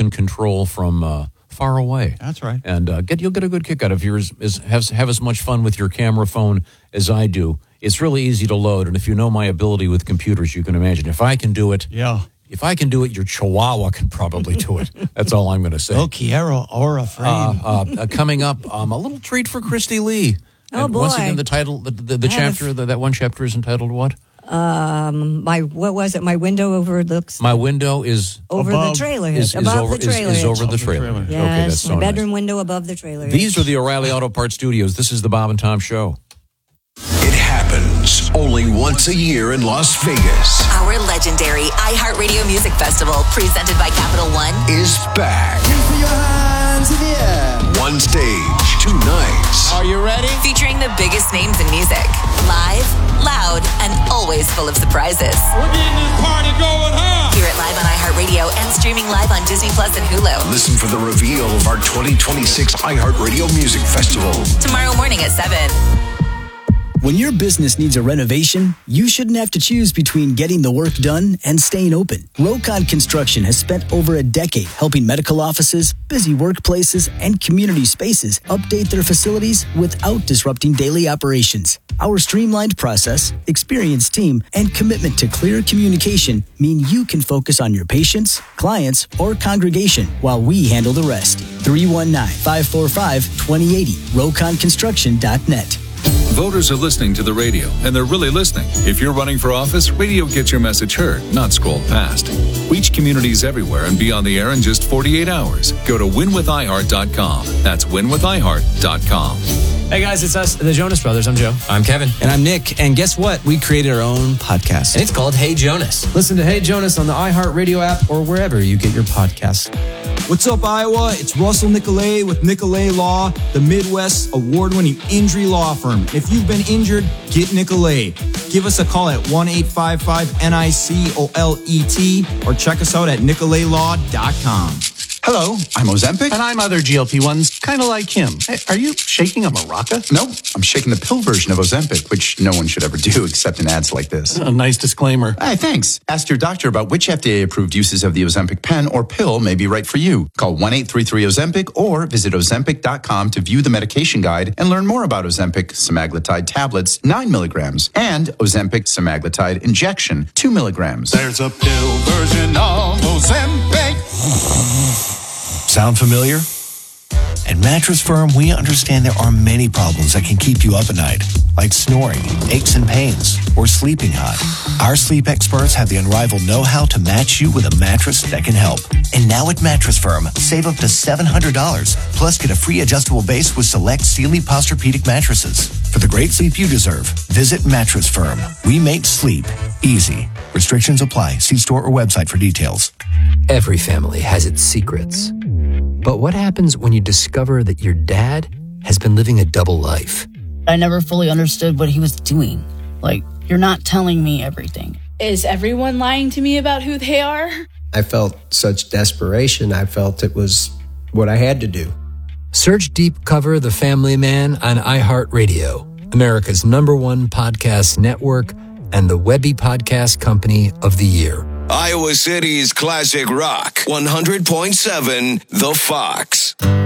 can control from far away. That's right. And you'll get a good kick out of yours. Have as much fun with your camera phone as I do. It's really easy to load, and if you know my ability with computers, you can imagine. If I can do it, If I can do it, your Chihuahua can probably do it. That's all I'm going to say. Oh, Kiero Aura Frame. Coming up, a little treat for Christy Lee. Oh, and boy. Once again, the title, the chapter, that one chapter is entitled what? What was it? My window overlooks. My window is over above, the trailer. Is above over, the trailer. is over the trailer. Yes, Okay, that's so my bedroom nice. window above the trailer. These are the O'Reilly Auto Parts Studios. This is the Bob and Tom Show. It happens only once a year in Las Vegas. Our legendary iHeartRadio Music Festival, presented by Capital One, Is back. Put your hands in the air. One stage, 2 nights. Are you ready? featuring the biggest names in music. Live, loud, and always full of surprises. We're getting this party going, huh? Hear it live on iHeartRadio and streaming live on Disney Plus and Hulu. Listen for the reveal of our 2026 iHeartRadio Music Festival. Tomorrow morning at 7. When your business needs a renovation, you shouldn't have to choose between getting the work done and staying open. Rokon Construction has spent over a decade helping medical offices, busy workplaces, and community spaces update their facilities without disrupting daily operations. Our streamlined process, experienced team, and commitment to clear communication mean you can focus on your patients, clients, or congregation while we handle the rest. 319-545-2080, rokonconstruction.net. Voters are listening to the radio, and they're really listening. If you're running for office, radio gets your message heard, not scrolled past. Reach communities everywhere and be on the air in just 48 hours. Go to winwithiheart.com. That's winwithiheart.com. Hey guys, it's us, the Jonas Brothers. I'm Joe. I'm Kevin. And I'm Nick. And guess what? We created our own podcast. And it's called Hey Jonas. Listen to Hey Jonas on the iHeartRadio app or wherever you get your podcasts. What's up, Iowa? It's Russell Nicolay with Nicolay Law, the Midwest's award-winning injury law firm. If you've been injured, get Nicolay. Give us a call at 1-855-NICOLET or check us out at nicolaylaw.com. Hello, I'm Ozempic. And I'm other GLP-1s, kind of like him. Hey, are you shaking a maraca? No, I'm shaking the pill version of Ozempic, which no one should ever do except in ads like this. A nice disclaimer. Hey, thanks. Ask your doctor about which FDA-approved uses of the Ozempic pen or pill may be right for you. Call 1-833-OZEMPIC or visit Ozempic.com to view the medication guide and learn more about Ozempic semaglutide tablets, 9 milligrams, and Ozempic semaglutide injection, 2 milligrams. There's a pill version of Ozempic. Sound familiar? At Mattress Firm, we understand there are many problems that can keep you up at night, like snoring, aches and pains, or sleeping hot. Our sleep experts have the unrivaled know-how to match you with a mattress that can help. And now at Mattress Firm, save up to $700, plus get a free adjustable base with select Sealy Posturepedic mattresses. For the great sleep you deserve, visit Mattress Firm. We make sleep easy. Restrictions apply. See store or website for details. Every family has its secrets. But what happens when you discover that your dad has been living a double life? I never fully understood what he was doing. Like, you're not telling me everything. Is everyone lying to me about who they are? I felt such desperation. I felt it was what I had to do. Search Deep Cover The Family Man on iHeartRadio, America's #1 podcast network and the Webby Podcast Company of the Year. Iowa City's classic rock, 100.7 The Fox.